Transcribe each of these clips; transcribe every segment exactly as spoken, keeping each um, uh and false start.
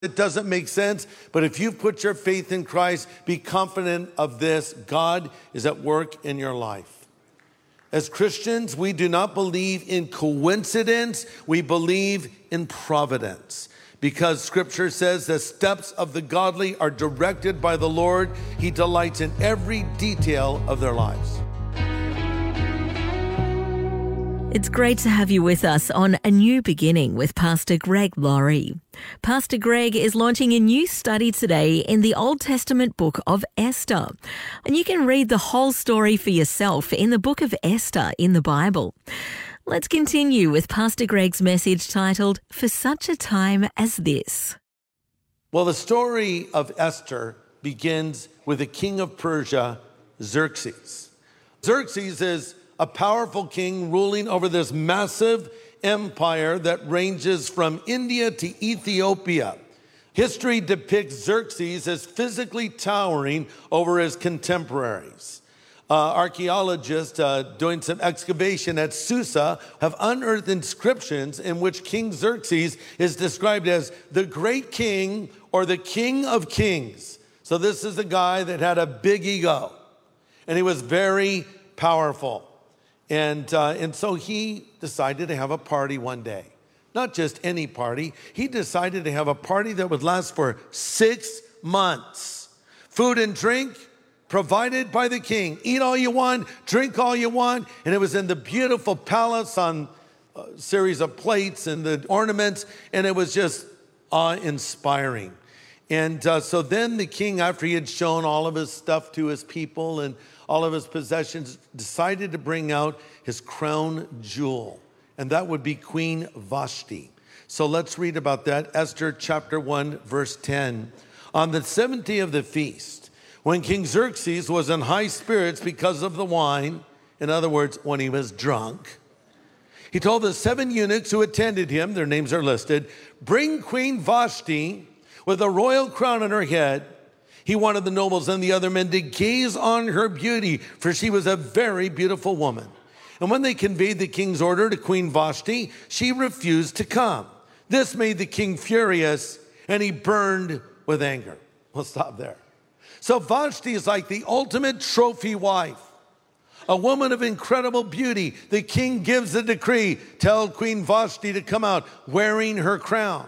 It doesn't make sense, but if you've put your faith in Christ, be confident of this: God is at work in your life. As Christians, we do not believe in coincidence, we believe in providence. Because Scripture says the steps of the godly are directed by the Lord. He delights in every detail of their lives. It's great to have you with us on A New Beginning with Pastor Greg Laurie. Pastor Greg is launching a new study today in the Old Testament book of Esther. And you can read the whole story for yourself in the book of Esther in the Bible. Let's continue with Pastor Greg's message titled, For Such a Time as This. Well, the story of Esther begins with the king of Persia, Xerxes. Xerxes is a powerful king ruling over this massive empire that ranges from India to Ethiopia. History depicts Xerxes as physically towering over his contemporaries. Uh, archaeologists uh, doing some excavation at Susa have unearthed inscriptions in which King Xerxes is described as the great king or the king of kings. So this is a guy that had a big ego, and he was very powerful. And, uh, and so he decided to have a party one day. Not just any party. He decided to have a party that would last for six months. Food and drink provided by the king. Eat all you want, drink all you want. And it was in the beautiful palace on a series of plates and the ornaments. And it was just awe-inspiring. And uh, so then the king, after he had shown all of his stuff to his people and all of his possessions, decided to bring out his crown jewel, and that would be Queen Vashti. So let's read about that. Esther chapter one, verse ten. On the seventh day of the feast, when King Xerxes was in high spirits because of the wine, in other words, when he was drunk, he told the seven eunuchs who attended him, their names are listed, bring Queen Vashti with a royal crown on her head. He wanted the nobles and the other men to gaze on her beauty, for she was a very beautiful woman. And when they conveyed the king's order to Queen Vashti, she refused to come. This made the king furious, and he burned with anger. We'll stop there. So Vashti is like the ultimate trophy wife, a woman of incredible beauty. The king gives a decree, tell Queen Vashti to come out wearing her crown.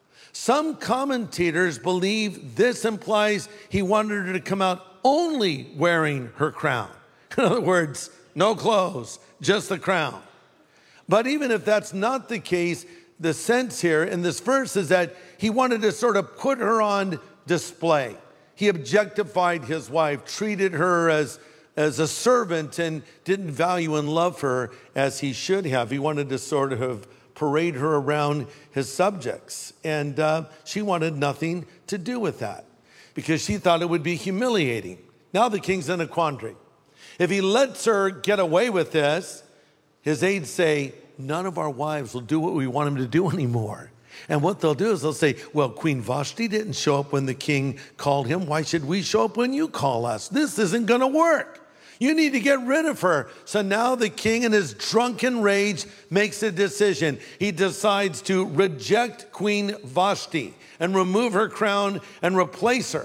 Some commentators believe this implies he wanted her to come out only wearing her crown. In other words, no clothes, just the crown. But even if that's not the case, the sense here in this verse is that he wanted to sort of put her on display. He objectified his wife, treated her as, as a servant, and didn't value and love her as he should have. He wanted to sort of parade her around his subjects. And uh, she wanted nothing to do with that because she thought it would be humiliating. Now the king's in a quandary. If he lets her get away with this, his aides say, none of our wives will do what we want them to do anymore. And what they'll do is they'll say, well, Queen Vashti didn't show up when the king called him. Why should we show up when you call us? This isn't going to work. You need to get rid of her. So now the king, in his drunken rage, makes a decision. He decides to reject Queen Vashti and remove her crown and replace her.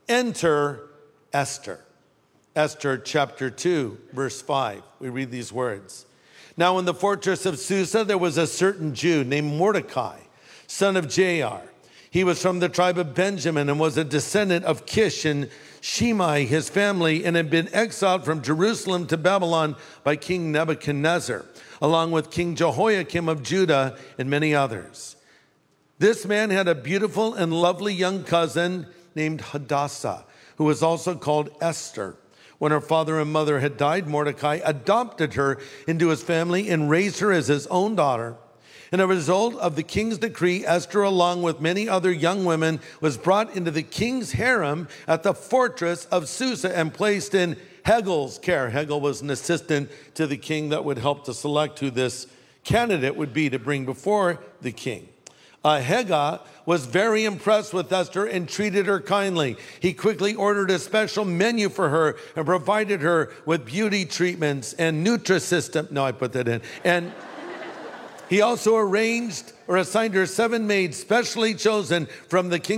Enter Esther. Esther chapter two, verse five. We read these words. Now in the fortress of Susa, there was a certain Jew named Mordecai, son of Jair. He was from the tribe of Benjamin and was a descendant of Kish and Shimei, his family, and had been exiled from Jerusalem to Babylon by King Nebuchadnezzar, along with King Jehoiakim of Judah and many others. This man had a beautiful and lovely young cousin named Hadassah, who was also called Esther. When her father and mother had died, Mordecai adopted her into his family and raised her as his own daughter. And as a result of the king's decree, Esther, along with many other young women, was brought into the king's harem at the fortress of Susa and placed in Hegel's care. Hegel was an assistant to the king that would help to select who this candidate would be to bring before the king. Uh, Hegel was very impressed with Esther and treated her kindly. He quickly ordered a special menu for her and provided her with beauty treatments and Nutrisystem. No, I put that in. And he also arranged or assigned her seven maids specially chosen from the king